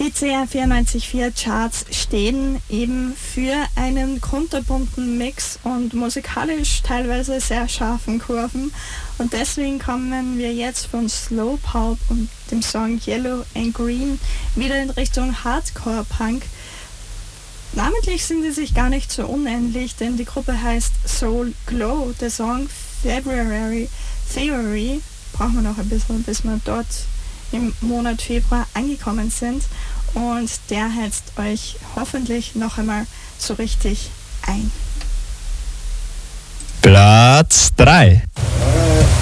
Die CR 94.4 Charts stehen eben für einen kunterbunten Mix und musikalisch teilweise sehr scharfen Kurven. Und deswegen kommen wir jetzt von Slow Pulp und dem Song Yellow and Green wieder in Richtung Hardcore Punk. Namentlich sind sie sich gar nicht so unähnlich, denn die Gruppe heißt Soul Glow. Der Song February Theory brauchen wir noch ein bisschen, bis wir dort im Monat Februar angekommen sind, und der heizt euch hoffentlich noch einmal so richtig ein. Platz 3.